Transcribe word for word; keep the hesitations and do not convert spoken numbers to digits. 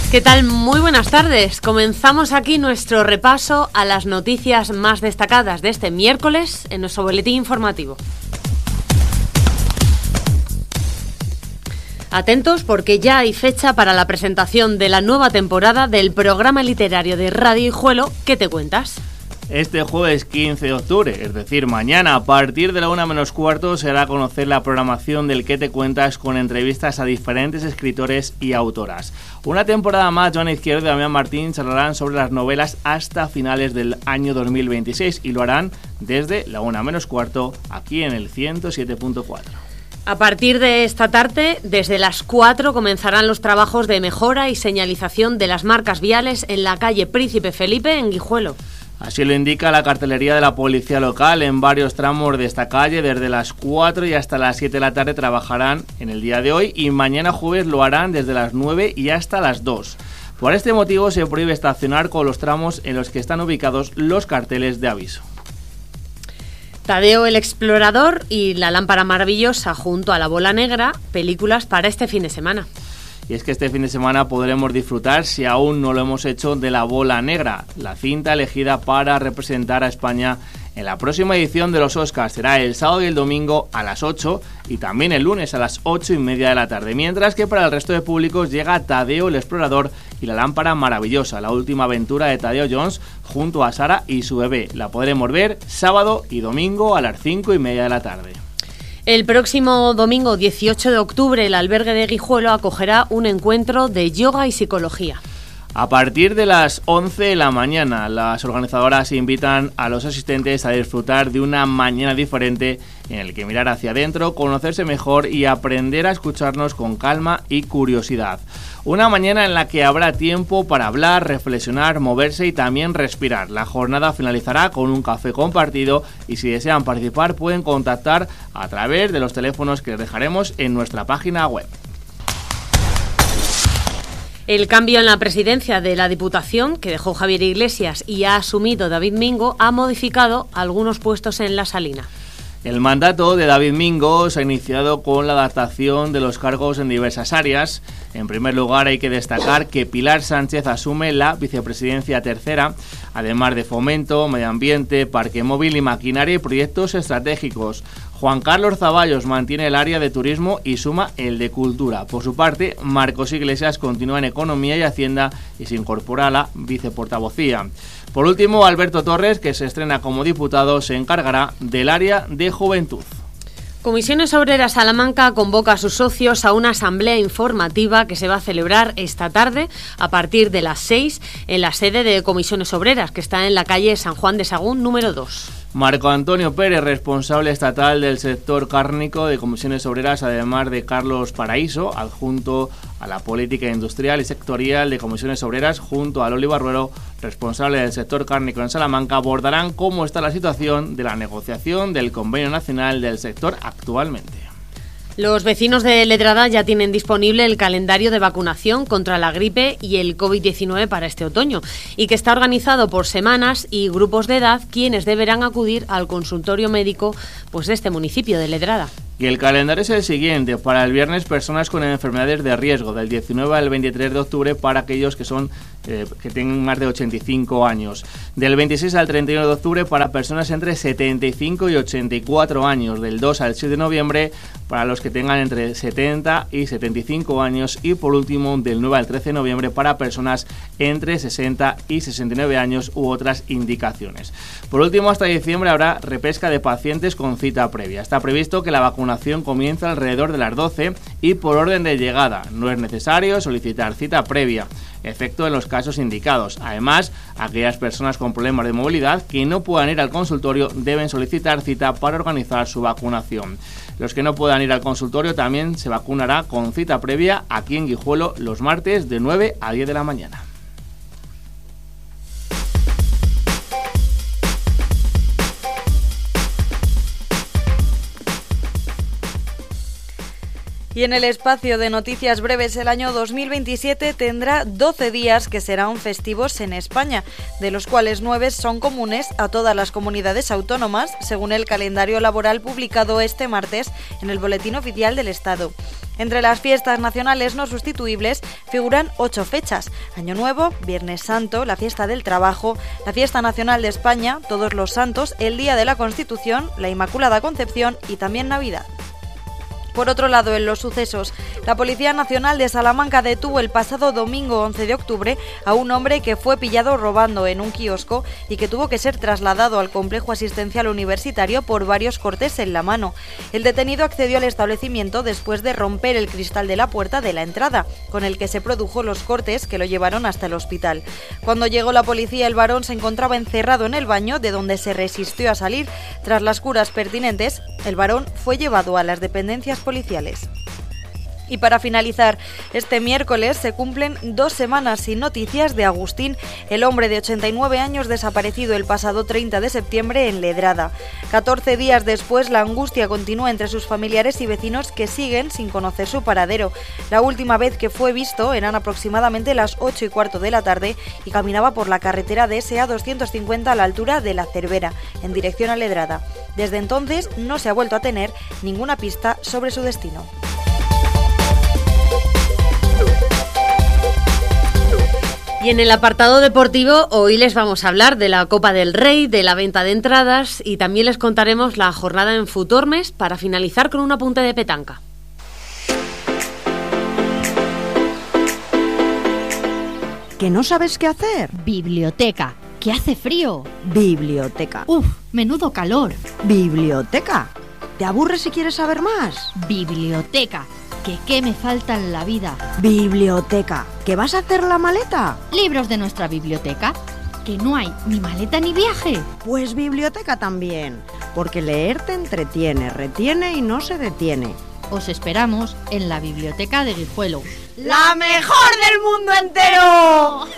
¿Qué tal? Muy buenas tardes. Comenzamos aquí nuestro repaso a las noticias más destacadas de este miércoles en nuestro boletín informativo. Atentos porque ya hay fecha para la presentación de la nueva temporada del programa literario de Radio Guijuelo ¿Qué te cuentas? Este jueves quince de octubre, es decir, mañana, a partir de la una menos cuarto, se hará a conocer la programación del ¿Qué te cuentas? Con entrevistas a diferentes escritores y autoras. Una temporada más, Joana Izquierdo y Damián Martín charlarán sobre las novelas hasta finales del año dos mil veintiséis y lo harán desde la una menos cuarto, aquí en el ciento siete punto cuatro. A partir de esta tarde, desde las cuatro, comenzarán los trabajos de mejora y señalización de las marcas viales en la calle Príncipe Felipe, en Guijuelo. Así lo indica la cartelería de la policía local. En varios tramos de esta calle, desde las cuatro y hasta las siete de la tarde, trabajarán en el día de hoy y mañana jueves lo harán desde las nueve y hasta las dos. Por este motivo se prohíbe estacionar con los tramos en los que están ubicados los carteles de aviso. Tadeo el Explorador y La Lámpara Maravillosa junto a La Bola Negra, películas para este fin de semana. Y es que este fin de semana podremos disfrutar, si aún no lo hemos hecho, de La Bola Negra, la cinta elegida para representar a España en la próxima edición de los Oscars. Será el sábado y el domingo a las ocho y también el lunes a las ocho y media de la tarde. Mientras que para el resto de públicos llega Tadeo el Explorador y La Lámpara Maravillosa, la última aventura de Tadeo Jones junto a Sara y su bebé. La podremos ver sábado y domingo a las cinco y media de la tarde. El próximo domingo dieciocho de octubre el albergue de Guijuelo acogerá un encuentro de yoga y psicología. A partir de las once de la mañana, las organizadoras invitan a los asistentes a disfrutar de una mañana diferente en el que mirar hacia adentro, conocerse mejor y aprender a escucharnos con calma y curiosidad. Una mañana en la que habrá tiempo para hablar, reflexionar, moverse y también respirar. La jornada finalizará con un café compartido y si desean participar pueden contactar a través de los teléfonos que les dejaremos en nuestra página web. El cambio en la presidencia de la Diputación, que dejó Javier Iglesias y ha asumido David Mingo, ha modificado algunos puestos en la Salina. El mandato de David Mingo se ha iniciado con la adaptación de los cargos en diversas áreas. En primer lugar, hay que destacar que Pilar Sánchez asume la vicepresidencia tercera, además de Fomento, Medio Ambiente, Parque Móvil y Maquinaria y Proyectos Estratégicos. Juan Carlos Zaballos mantiene el área de Turismo y suma el de Cultura. Por su parte, Marcos Iglesias continúa en Economía y Hacienda y se incorpora a la viceportavocía. Por último, Alberto Torres, que se estrena como diputado, se encargará del área de Juventud. Comisiones Obreras Salamanca convoca a sus socios a una asamblea informativa que se va a celebrar esta tarde a partir de las seis en la sede de Comisiones Obreras, que está en la calle San Juan de Sagún número dos. Marco Antonio Pérez, responsable estatal del sector cárnico de Comisiones Obreras, además de Carlos Paraíso, adjunto a la política industrial y sectorial de Comisiones Obreras, junto a Loli Barruero, responsable del sector cárnico en Salamanca, abordarán cómo está la situación de la negociación del convenio nacional del sector actualmente. Los vecinos de Letrada ya tienen disponible el calendario de vacunación contra la gripe y el covid diecinueve para este otoño y que está organizado por semanas y grupos de edad quienes deberán acudir al consultorio médico pues, de este municipio de Letrada. Y el calendario es el siguiente: para el viernes, personas con enfermedades de riesgo, del diecinueve al veintitrés de octubre para aquellos que son eh, que tengan más de ochenta y cinco años, del veintiséis al treinta y uno de octubre para personas entre setenta y cinco y ochenta y cuatro años, del dos al seis de noviembre para los que tengan entre setenta y setenta y cinco años y por último del nueve al trece de noviembre para personas entre sesenta y sesenta y nueve años u otras indicaciones. Por último, hasta diciembre habrá repesca de pacientes con cita previa. Está previsto que la vacunación comienza alrededor de las doce y por orden de llegada. No es necesario solicitar cita previa, excepto en los casos indicados. Además, aquellas personas con problemas de movilidad que no puedan ir al consultorio deben solicitar cita para organizar su vacunación. Los que no puedan ir al consultorio también se vacunará con cita previa aquí en Guijuelo los martes de nueve a diez de la mañana. Y en el espacio de noticias breves, el año dos mil veintisiete tendrá doce días que serán festivos en España, de los cuales nueve son comunes a todas las comunidades autónomas, según el calendario laboral publicado este martes en el Boletín Oficial del Estado. Entre las fiestas nacionales no sustituibles figuran ocho fechas: Año Nuevo, Viernes Santo, la Fiesta del Trabajo, la Fiesta Nacional de España, Todos los Santos, el Día de la Constitución, la Inmaculada Concepción y también Navidad. Por otro lado, en los sucesos, la Policía Nacional de Salamanca detuvo el pasado domingo once de octubre a un hombre que fue pillado robando en un kiosco y que tuvo que ser trasladado al complejo asistencial universitario por varios cortes en la mano. El detenido accedió al establecimiento después de romper el cristal de la puerta de la entrada, con el que se produjo los cortes que lo llevaron hasta el hospital. Cuando llegó la policía, el varón se encontraba encerrado en el baño, de donde se resistió a salir. Tras las curas pertinentes, el varón fue llevado a las dependencias policiales. Y para finalizar, este miércoles se cumplen dos semanas sin noticias de Agustín, el hombre de ochenta y nueve años desaparecido el pasado treinta de septiembre en Ledrada. catorce días después, la angustia continúa entre sus familiares y vecinos que siguen sin conocer su paradero. La última vez que fue visto eran aproximadamente las ocho y cuarto de la tarde y caminaba por la carretera de S A doscientos cincuenta a la altura de La Cervera, en dirección a Ledrada. Desde entonces no se ha vuelto a tener ninguna pista sobre su destino. Y en el apartado deportivo hoy les vamos a hablar de la Copa del Rey, de la venta de entradas y también les contaremos la jornada en Futormes para finalizar con un apunte de petanca. ¿Que no sabes qué hacer? Biblioteca. ¿Que hace frío? Biblioteca. Uf, menudo calor. Biblioteca. ¿Te aburres si quieres saber más? Biblioteca. ¿Que qué me falta en la vida? Biblioteca. ¿Que vas a hacer la maleta? Libros de nuestra biblioteca. ¿Que no hay ni maleta ni viaje? Pues biblioteca también, porque leer te entretiene, retiene y no se detiene. Os esperamos en la biblioteca de Guijuelo. ¡La mejor del mundo entero!